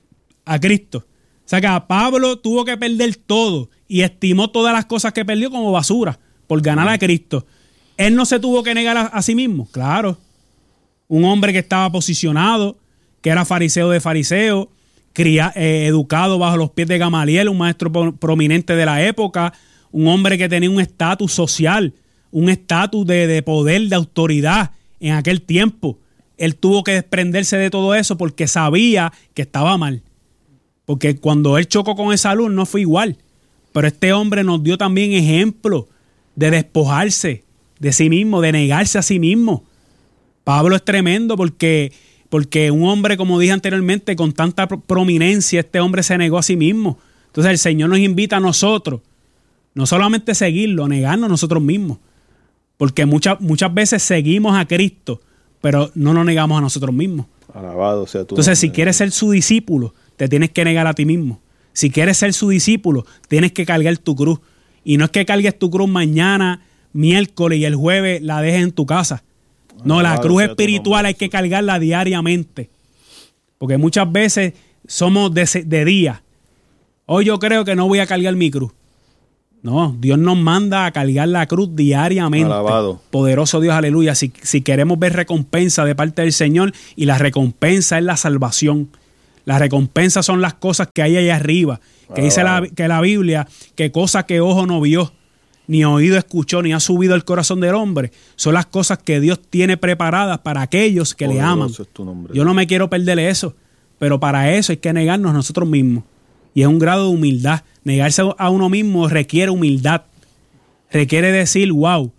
a Cristo. O sea que a Pablo tuvo que perder todo y estimó todas las cosas que perdió como basura por ganar a Cristo. Él no se tuvo que negar a, a sí mismo, claro. Un hombre que estaba posicionado, que era fariseo de fariseos, Cría, eh, educado bajo los pies de Gamaliel, un maestro prominente de la época, un hombre que tenía un estatus social, un estatus de, de poder, de autoridad en aquel tiempo. Él tuvo que desprenderse de todo eso porque sabía que estaba mal. Porque cuando él chocó con esa luz no fue igual. Pero este hombre nos dio también ejemplo de despojarse de sí mismo, de negarse a sí mismo. Pablo es tremendo porque... Porque un hombre, como dije anteriormente, con tanta prominencia, este hombre se negó a sí mismo. Entonces el Señor nos invita a nosotros, no solamente seguirlo, a negarnos a nosotros mismos. Porque muchas, muchas veces seguimos a Cristo, pero no nos negamos a nosotros mismos. Alabado sea tu Entonces, nombre. Si quieres ser su discípulo, te tienes que negar a ti mismo. Si quieres ser su discípulo, tienes que cargar tu cruz. Y no es que cargues tu cruz mañana, miércoles y el jueves la dejes en tu casa. No, la cruz espiritual hay que cargarla diariamente. Porque muchas veces somos de, de día. Hoy yo creo que no voy a cargar mi cruz. No, Dios nos manda a cargar la cruz diariamente. Alabado. Poderoso Dios, aleluya. Si, si queremos ver recompensa de parte del Señor, y la recompensa es la salvación. Las recompensas son las cosas que hay allá arriba. Que dice la, que la Biblia, que cosas que ojo no vio, ni oído escuchó, ni ha subido el corazón del hombre, son las cosas que Dios tiene preparadas para aquellos que Poderoso le aman. Es tu nombre. Yo no me quiero perder eso, pero para eso hay que negarnos a nosotros mismos. Y es un grado de humildad. Negarse a uno mismo requiere humildad. Requiere decir, wow,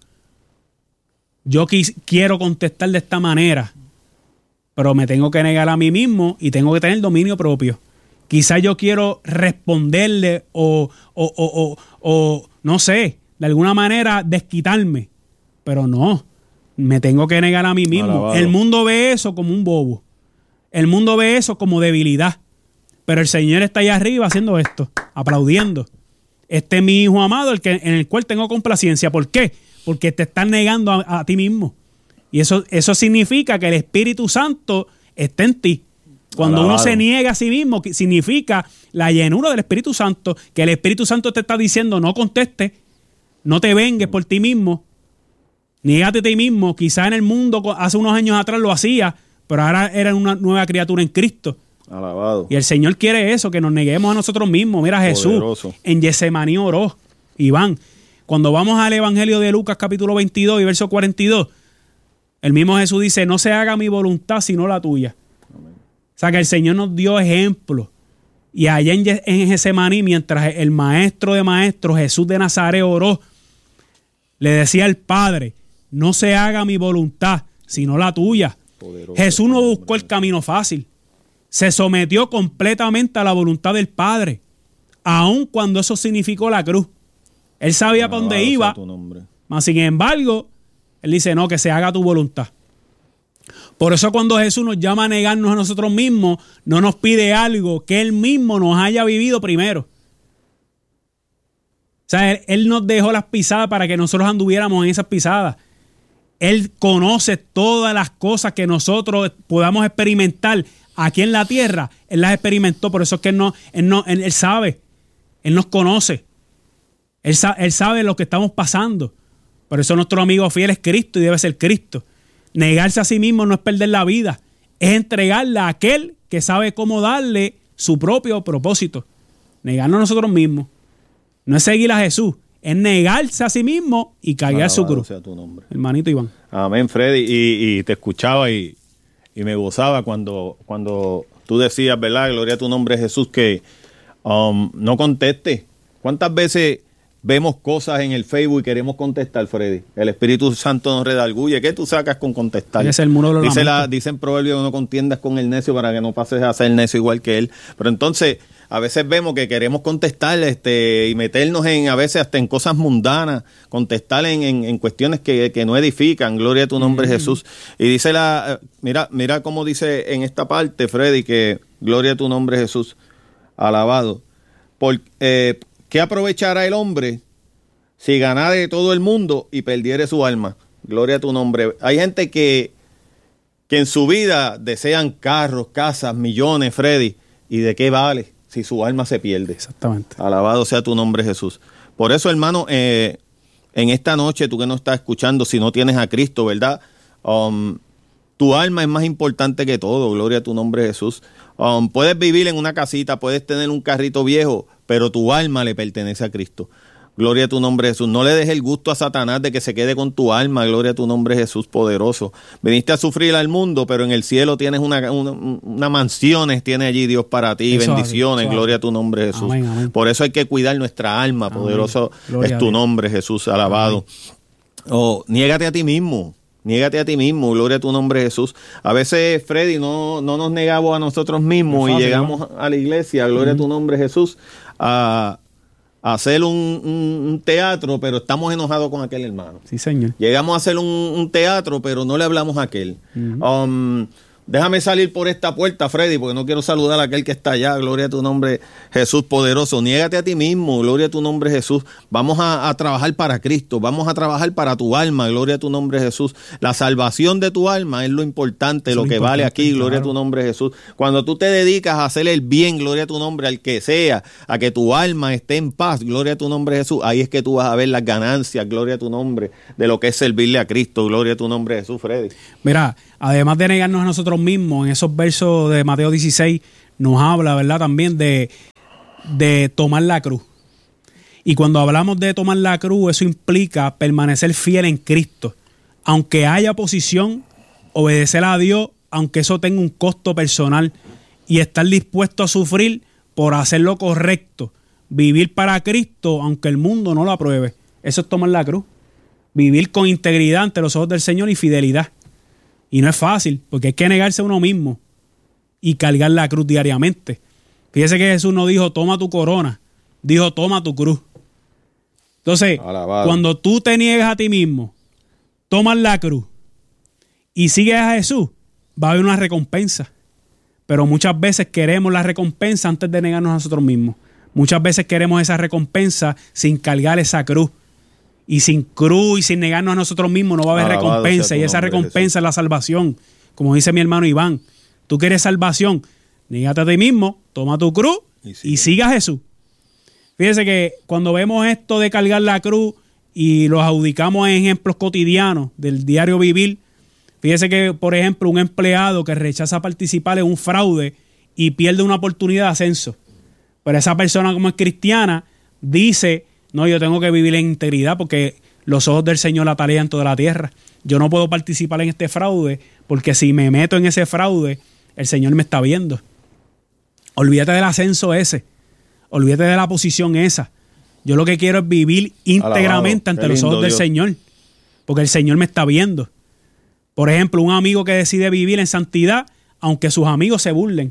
yo quis, quiero contestar de esta manera, pero me tengo que negar a mí mismo y tengo que tener dominio propio. Quizás yo quiero responderle o, o, o, o, o no sé, de alguna manera desquitarme, pero no, me tengo que negar a mí mismo. Alabado. El mundo ve eso como un bobo, el mundo ve eso como debilidad, pero el Señor está allá arriba haciendo esto, aplaudiendo. Este es mi hijo amado, el que, en el cual tengo complacencia. ¿Por qué? Porque te estás negando a, a ti mismo, y eso, eso significa que el Espíritu Santo está en ti. Cuando Alabado. uno se niega a sí mismo, que significa la llenura del Espíritu Santo, que el Espíritu Santo te está diciendo no contestes, no te vengues por ti mismo, niégate a ti mismo. Quizá en el mundo hace unos años atrás lo hacía, pero ahora era una nueva criatura en Cristo. Alabado. Y el Señor quiere eso, que nos neguemos a nosotros mismos. Mira, Jesús Poderoso. en Getsemaní oró, Iván. Cuando vamos al Evangelio de Lucas capítulo veintidós y verso cuarenta y dos, el mismo Jesús dice, no se haga mi voluntad sino la tuya. Amén. O sea que el Señor nos dio ejemplo. Y allá en, en Getsemaní, mientras el maestro de maestros, Jesús de Nazaret, oró, le decía al Padre, no se haga mi voluntad sino la tuya. Poderoso. Jesús no buscó el camino fácil. Se sometió completamente a la voluntad del Padre, aun cuando eso significó la cruz. Él sabía para dónde iba, mas sin embargo, él dice, no, que se haga tu voluntad. Por eso cuando Jesús nos llama a negarnos a nosotros mismos, no nos pide algo que Él mismo nos haya vivido primero. O sea, Él, él nos dejó las pisadas para que nosotros anduviéramos en esas pisadas. Él conoce todas las cosas que nosotros podamos experimentar aquí en la tierra. Él las experimentó, por eso es que él, no, él, no, él, él sabe, Él nos conoce. Él, él sabe lo que estamos pasando. Por eso nuestro amigo fiel es Cristo y debe ser Cristo. Negarse a sí mismo no es perder la vida, es entregarla a aquel que sabe cómo darle su propio propósito. Negarnos a nosotros mismos. No es seguir a Jesús, es negarse a sí mismo y cargar su cruz. Sea tu nombre. Hermanito Iván. Amén, Freddy. Y, y te escuchaba y, y me gozaba cuando, cuando tú decías, ¿verdad? Gloria a tu nombre, Jesús, que um, no conteste. ¿Cuántas veces vemos cosas en el Facebook y queremos contestar, Freddy? El Espíritu Santo nos redarguye. ¿Qué tú sacas con contestar? Es el muro de los Dice la, lamentos. dicen proverbios que no contiendas con el necio para que no pases a ser necio igual que él. Pero entonces, a veces vemos que queremos contestar este, y meternos en, a veces hasta en cosas mundanas, contestar en, en, en cuestiones que, que no edifican. Gloria a tu nombre, mm. Jesús. Y dice la, mira, mira cómo dice en esta parte, Freddy, que gloria a tu nombre, Jesús. Alabado. Por, eh, ¿Qué aprovechará el hombre si ganare todo el mundo y perdiere su alma? Gloria a tu nombre. Hay gente que, que en su vida desean carros, casas, millones, Freddy. ¿Y de qué vale si su alma se pierde? Exactamente. Alabado sea tu nombre, Jesús. Por eso, hermano, eh, en esta noche, tú que no estás escuchando, si no tienes a Cristo, ¿verdad? Um, tu alma es más importante que todo. Gloria a tu nombre, Jesús. Um, puedes vivir en una casita, puedes tener un carrito viejo, pero tu alma le pertenece a Cristo. Gloria a tu nombre, Jesús. No le dejes el gusto a Satanás de que se quede con tu alma. Gloria a tu nombre, Jesús poderoso. Viniste a sufrir al mundo, pero en el cielo tienes una, una, una mansiones, tiene allí Dios para ti. Eso bendiciones. Hace, gloria hace. a tu nombre, Jesús. Amén, amén. Por eso hay que cuidar nuestra alma. Amén. Poderoso es tu nombre, Jesús. Alabado. Oh, niégate a ti mismo. Niégate a ti mismo, gloria a tu nombre, Jesús. A veces, Freddy, no, no nos negamos a nosotros mismos fácil, y llegamos ¿no? a la iglesia, gloria uh-huh. a tu nombre, Jesús, a, a hacer un, un, un teatro, pero estamos enojados con aquel hermano. Sí, señor. Llegamos a hacer un, un teatro, pero no le hablamos a aquel. Uh-huh. Um, déjame salir por esta puerta, Freddy, porque no quiero saludar a aquel que está allá. Gloria a tu nombre, Jesús poderoso. Niégate a ti mismo, gloria a tu nombre, Jesús. Vamos a, a trabajar para Cristo, vamos a trabajar para tu alma, gloria a tu nombre, Jesús. La salvación de tu alma es lo importante, es lo, lo que importante, vale aquí, gloria claro. a tu nombre, Jesús. Cuando tú te dedicas a hacer el bien, gloria a tu nombre, al que sea, a que tu alma esté en paz, gloria a tu nombre, Jesús, ahí es que tú vas a ver las ganancias, gloria a tu nombre, de lo que es servirle a Cristo, gloria a tu nombre, Jesús, Freddy. Mira, además de negarnos a nosotros mismos, en esos versos de Mateo dieciséis nos habla, ¿verdad? También de, de tomar la cruz. Y cuando hablamos de tomar la cruz, eso implica permanecer fiel en Cristo. Aunque haya oposición, obedecer a Dios, aunque eso tenga un costo personal, y estar dispuesto a sufrir por hacer lo correcto. Vivir para Cristo, aunque el mundo no lo apruebe. Eso es tomar la cruz. Vivir con integridad ante los ojos del Señor y fidelidad. Y no es fácil, porque hay que negarse a uno mismo y cargar la cruz diariamente. Fíjese que Jesús no dijo, toma tu corona, dijo, toma tu cruz. Entonces, alabado. Cuando tú te niegas a ti mismo, tomas la cruz y sigues a Jesús, va a haber una recompensa. Pero muchas veces queremos la recompensa antes de negarnos a nosotros mismos. Muchas veces queremos esa recompensa sin cargar esa cruz. Y sin cruz y sin negarnos a nosotros mismos no va a haber alabado recompensa. Y esa nombre, recompensa Jesús. Es la salvación. Como dice mi hermano Iván, tú quieres salvación, Nígate a ti mismo, toma tu cruz y, sí, y siga a Jesús. Fíjese que cuando vemos esto de cargar la cruz y los adjudicamos en ejemplos cotidianos del diario vivir, fíjese que, por ejemplo, un empleado que rechaza participar en un fraude y pierde una oportunidad de ascenso. Pero esa persona, como es cristiana, dice, no, yo tengo que vivir en integridad porque los ojos del Señor atarean toda la tierra. Yo no puedo participar en este fraude porque si me meto en ese fraude, el Señor me está viendo. Olvídate del ascenso ese. Olvídate de la posición esa. Yo lo que quiero es vivir íntegramente ante los ojos del Señor, porque el Señor me está viendo. Por ejemplo, un amigo que decide vivir en santidad, aunque sus amigos se burlen.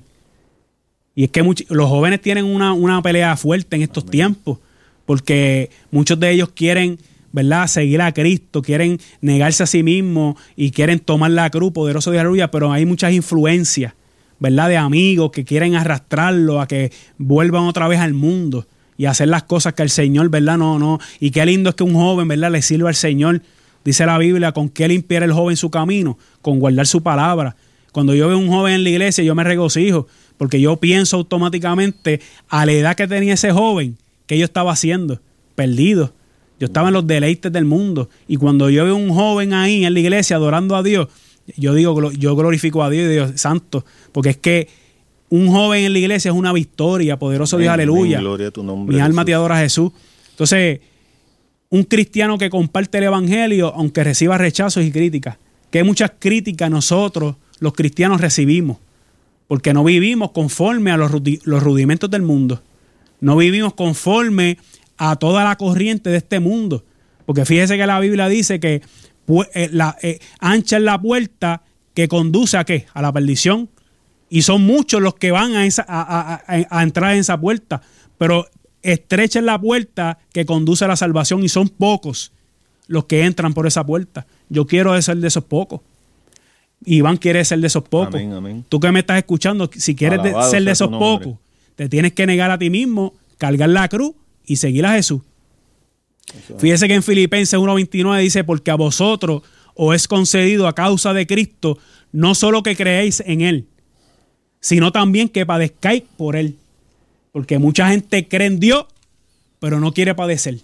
Y es que much- los jóvenes tienen una, una pelea fuerte en estos Amén. tiempos, porque muchos de ellos quieren, ¿verdad?, seguir a Cristo, quieren negarse a sí mismos y quieren tomar la cruz, poderoso de aleluya, pero hay muchas influencias, ¿verdad?, de amigos que quieren arrastrarlo a que vuelvan otra vez al mundo y hacer las cosas que el Señor, ¿verdad? No, no. Y qué lindo es que un joven, ¿verdad?, le sirva al Señor. Dice la Biblia, ¿con qué limpiar el joven su camino? Con guardar su palabra. Cuando yo veo un joven en la iglesia, yo me regocijo, porque yo pienso automáticamente a la edad que tenía ese joven, ¿qué yo estaba haciendo? Perdido. Yo estaba en los deleites del mundo. Y cuando yo veo un joven ahí en la iglesia adorando a Dios, yo digo, yo glorifico a Dios y digo, santo, porque es que un joven en la iglesia es una victoria, poderoso Dios, aleluya. Gloria a tu nombre, Mi alma Jesús. te adora a Jesús. Entonces, un cristiano que comparte el evangelio, aunque reciba rechazos y críticas, que muchas críticas nosotros, los cristianos, recibimos, porque no vivimos conforme a los, rudi- los rudimentos del mundo. No vivimos conforme a toda la corriente de este mundo. Porque fíjese que la Biblia dice que pu- eh, la, eh, ancha es la puerta que conduce a ¿qué? A la perdición. Y son muchos los que van a, esa, a, a, a, a entrar en esa puerta. Pero estrecha es la puerta que conduce a la salvación y son pocos los que entran por esa puerta. Yo quiero ser de esos pocos. Iván quiere ser de esos pocos. Amén, amén. Tú que me estás escuchando, si quieres de, ser de esos pocos, te tienes que negar a ti mismo, cargar la cruz y seguir a Jesús. Eso. Fíjese que en Filipenses uno veintinueve dice, porque a vosotros os es concedido a causa de Cristo, no solo que creéis en Él, sino también que padezcáis por Él. Porque mucha gente cree en Dios, pero no quiere padecer.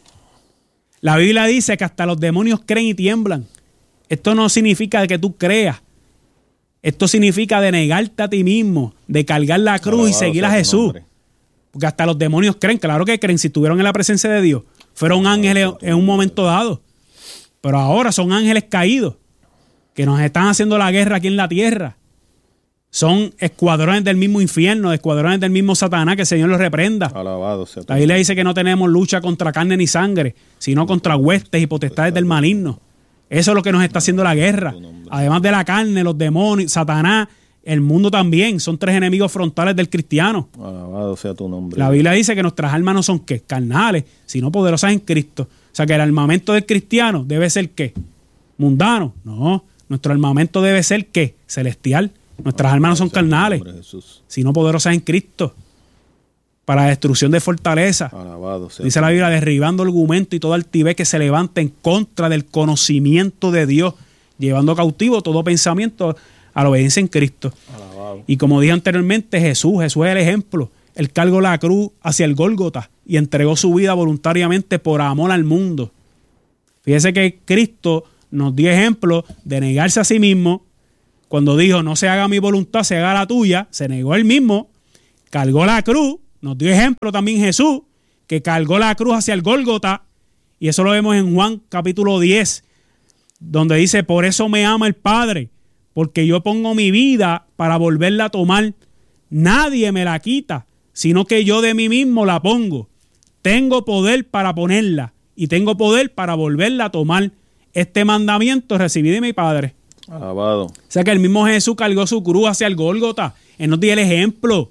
La Biblia dice que hasta los demonios creen y tiemblan. Esto no significa que tú creas. Esto significa de negarte a ti mismo, de cargar la cruz Alabado y seguir a Jesús. Nombre. Porque hasta los demonios creen, claro que creen, si estuvieron en la presencia de Dios. Fueron ángeles en un momento dado. Pero ahora son ángeles caídos, que nos están haciendo la guerra aquí en la tierra. Son escuadrones del mismo infierno, escuadrones del mismo Satanás, que el Señor los reprenda. Alabado sea. La Biblia dice que no tenemos lucha contra carne ni sangre, sino contra huestes y potestades del maligno. Eso es lo que nos está haciendo la guerra. Además de la carne, los demonios, Satanás, el mundo también. Son tres enemigos frontales del cristiano. Alabado sea tu nombre. La Biblia dice que nuestras almas no son ¿qué? Carnales, sino poderosas en Cristo. O sea que el armamento del cristiano debe ser ¿qué? ¿Mundano? No. Nuestro armamento debe ser ¿qué? Celestial. Nuestras almas no son carnales, sino poderosas en Cristo. Para la destrucción de fortaleza. Alabado sea. Dice la Biblia, derribando argumento y toda altivez que se levanta en contra del conocimiento de Dios, llevando cautivo todo pensamiento a la obediencia en Cristo. Alabado. Y como dije anteriormente, Jesús, Jesús es el ejemplo. Él cargó la cruz hacia el Gólgota y entregó su vida voluntariamente por amor al mundo. Fíjese que Cristo nos dio ejemplo de negarse a sí mismo. Cuando dijo, no se haga mi voluntad, se haga la tuya, se negó él mismo, cargó la cruz. Nos dio ejemplo también Jesús, que cargó la cruz hacia el Gólgota, y eso lo vemos en Juan capítulo diez, donde dice, por eso me ama el Padre, porque yo pongo mi vida para volverla a tomar. Nadie me la quita, sino que yo de mí mismo la pongo. Tengo poder para ponerla, y tengo poder para volverla a tomar. Este mandamiento recibí de mi Padre. Alabado. O sea que el mismo Jesús cargó su cruz hacia el Gólgota. Él nos dio el ejemplo.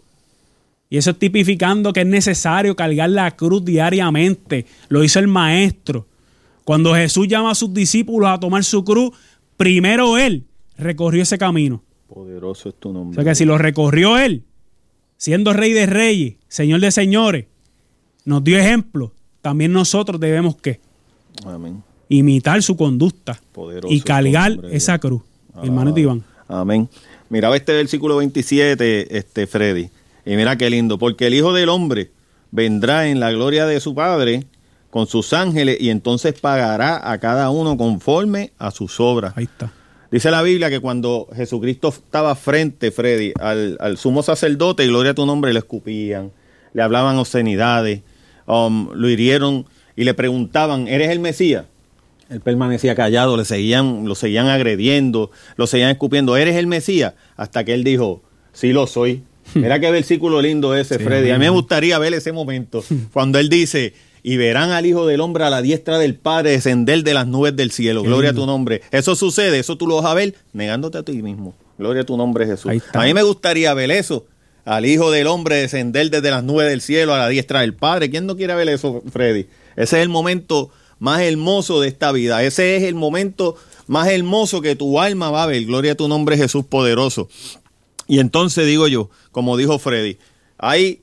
Y eso es tipificando que es necesario cargar la cruz diariamente. Lo hizo el Maestro. Cuando Jesús llama a sus discípulos a tomar su cruz, primero Él recorrió ese camino. Poderoso es tu nombre. O sea que si lo recorrió Él, siendo Rey de Reyes, Señor de Señores, nos dio ejemplo, también nosotros debemos ¿qué? Amén. Imitar su conducta Poderoso y cargar nombre, esa cruz. Alabado. Hermano Iván. Amén. Miraba este versículo veintisiete, este Freddy, y mira qué lindo, porque el Hijo del Hombre vendrá en la gloria de su Padre con sus ángeles y entonces pagará a cada uno conforme a sus obras. Ahí está. Dice la Biblia que cuando Jesucristo estaba frente, Freddy, al, al sumo sacerdote, gloria a tu nombre, le escupían, le hablaban obscenidades, um, lo hirieron y le preguntaban, ¿eres el Mesías? Él permanecía callado, le seguían, lo seguían agrediendo, lo seguían escupiendo, ¿eres el Mesías? Hasta que él dijo, sí lo soy. Mira qué versículo lindo ese, sí, Freddy. A mí me gustaría ver ese momento, cuando él dice, y verán al Hijo del Hombre a la diestra del Padre descender de las nubes del cielo. Qué Gloria lindo. A tu nombre. Eso sucede, eso tú lo vas a ver negándote a ti mismo. Gloria a tu nombre, Jesús. A mí me gustaría ver eso, al Hijo del Hombre descender desde las nubes del cielo a la diestra del Padre. ¿Quién no quiere ver eso, Freddy? Ese es el momento más hermoso de esta vida. Ese es el momento más hermoso que tu alma va a ver. Gloria a tu nombre, Jesús poderoso. Y entonces digo yo, como dijo Freddy, hay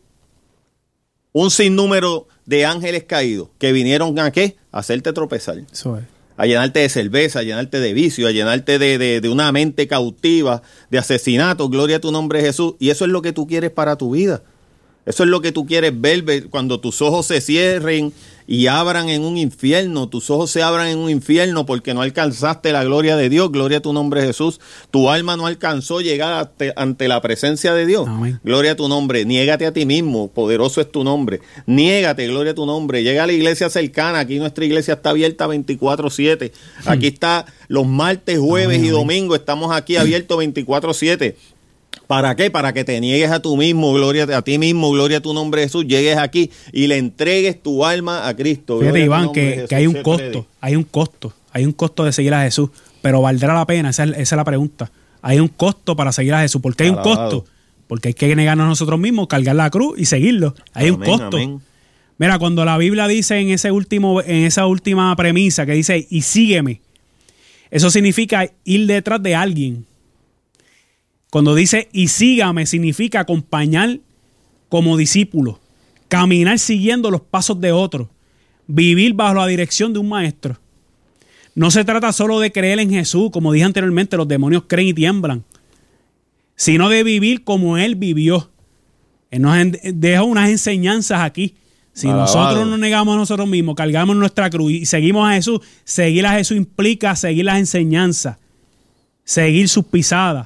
un sinnúmero de ángeles caídos que vinieron a ¿qué? A hacerte tropezar. Eso es. A llenarte de cerveza, a llenarte de vicio, a llenarte de, de, de una mente cautiva, de asesinato. Gloria a tu nombre, Jesús. Y eso es lo que tú quieres para tu vida. Eso es lo que tú quieres ver, ver cuando tus ojos se cierren y abran en un infierno. Tus ojos se abran en un infierno porque no alcanzaste la gloria de Dios. Gloria a tu nombre, Jesús. Tu alma no alcanzó llegar ante, ante la presencia de Dios. Amén. Gloria a tu nombre. Niégate a ti mismo. Poderoso es tu nombre. Niégate, gloria a tu nombre. Llega a la iglesia cercana. Aquí nuestra iglesia está abierta veinticuatro siete. Aquí está los martes, jueves Amén. Y domingo. Estamos aquí abiertos veinticuatro siete. ¿Para qué? Para que te niegues a tú mismo, gloria a ti mismo, gloria a tu nombre Jesús, llegues aquí y le entregues tu alma a Cristo. Fíjate, Iván, que, Jesús, que hay un costo, hay un costo, hay un costo de seguir a Jesús, pero ¿valdrá la pena? Esa es, esa es la pregunta. Hay un costo para seguir a Jesús. ¿Por qué hay Alabado. Un costo? Porque hay que negarnos a nosotros mismos, cargar la cruz y seguirlo. Hay amén, un costo. Amén. Mira, cuando la Biblia dice en ese último, en esa última premisa que dice, y sígueme, eso significa ir detrás de alguien. Cuando dice y sígame, significa acompañar como discípulo, caminar siguiendo los pasos de otros, vivir bajo la dirección de un maestro. No se trata solo de creer en Jesús, como dije anteriormente, los demonios creen y tiemblan, sino de vivir como Él vivió. Él nos deja unas enseñanzas aquí. Si Alabado. Nosotros nos negamos a nosotros mismos, cargamos nuestra cruz y seguimos a Jesús, seguir a Jesús implica seguir las enseñanzas, seguir sus pisadas,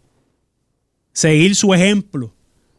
seguir su ejemplo.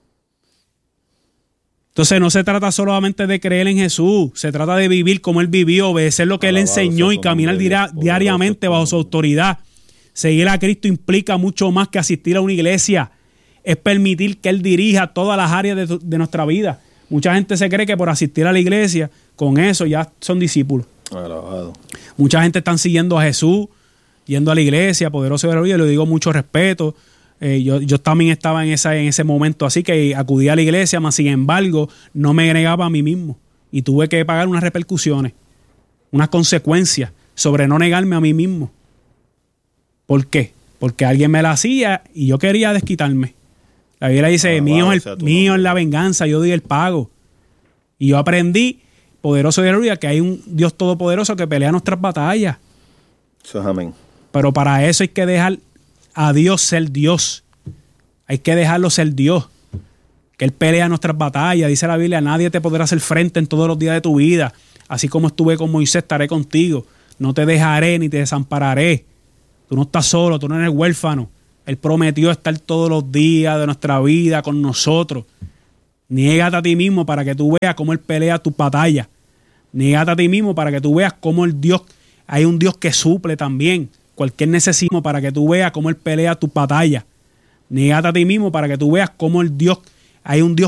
Entonces no se trata solamente de creer en Jesús, se trata de vivir como Él vivió, obedecer lo que Él enseñó y caminar diria- diariamente bajo su autoridad. Seguir a Cristo implica mucho más que asistir a una iglesia, es permitir que Él dirija todas las áreas de, tu, de nuestra vida. Mucha gente se cree que por asistir a la iglesia, con eso ya son discípulos. Alabado. Mucha gente están siguiendo a Jesús, yendo a la iglesia, poderoso de la vida, le digo mucho respeto. Eh, yo, yo también estaba en, esa, en ese momento así que acudí a la iglesia, mas sin embargo no me negaba a mí mismo y tuve que pagar unas repercusiones, unas consecuencias sobre no negarme a mí mismo. ¿Por qué? Porque alguien me la hacía y yo quería desquitarme. La Biblia dice, ah, mío, es el, mío es la venganza, yo doy el pago. Y yo aprendí, poderoso de aleluya, que hay un Dios todopoderoso que pelea nuestras batallas. Eso es amén. Pero para eso hay que dejar a Dios ser Dios. Hay que dejarlo ser Dios. Que Él pelea nuestras batallas. Dice la Biblia, nadie te podrá hacer frente en todos los días de tu vida. Así como estuve con Moisés, estaré contigo. No te dejaré ni te desampararé. Tú no estás solo, tú no eres huérfano. Él prometió estar todos los días de nuestra vida con nosotros. Niégate a ti mismo para que tú veas cómo Él pelea tus batallas. Niégate a ti mismo para que tú veas cómo el Dios, hay un Dios que suple también cualquier necesidad, para que tú veas cómo Él pelea tus batallas. Niégate a ti mismo para que tú veas cómo el Dios, hay un Dios